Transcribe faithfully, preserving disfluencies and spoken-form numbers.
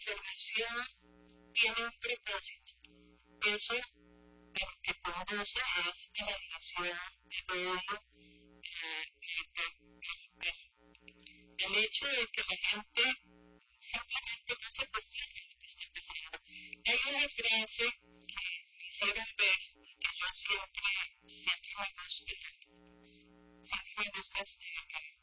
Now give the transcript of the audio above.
información tiene un propósito. Eso lo que conduce es a la división, el odio, eh, el, el, el, el hecho de que la gente simplemente no se cuestione lo que está pasando. Hay una frase que me hicieron ver, que yo siempre, siempre me gusta, siempre me gusta este,